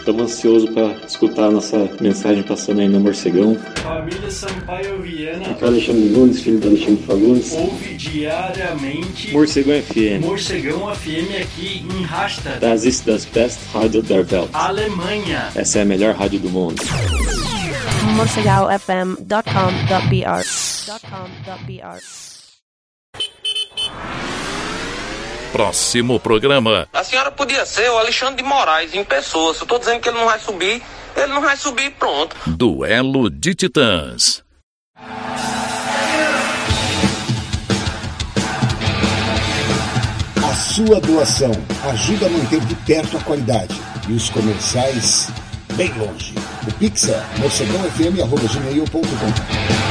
Estamos ansiosos para escutar a nossa mensagem passando aí no Morcegão. Família Sampaio Viana. Aqui é o Alexandre Nunes, filho do Alexandre Fagundes. Ouve diariamente Morcegão FM. Morcegão FM aqui em Rasta. Das ist das best Radio der Welt. Alemanha. Essa é a melhor rádio do mundo. morcegaofm.com.br. Próximo programa. A senhora podia ser o Alexandre de Moraes em pessoa. Se eu tô dizendo que ele não vai subir pronto. Duelo de Titãs. A sua doação ajuda a manter de perto a qualidade e os comerciais bem longe. O Pix é morcegãofm@gmail.com.